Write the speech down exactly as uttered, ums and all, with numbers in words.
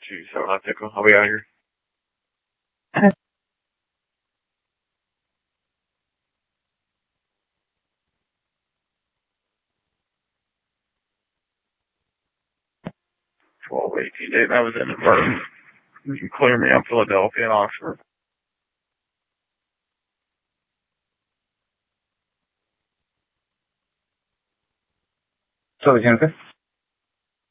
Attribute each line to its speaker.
Speaker 1: two seven nine Pickle. I'll be out here. twelve eighteen date. That was in the birth. You can clear me on Philadelphia and Oxford.
Speaker 2: So, Jennifer?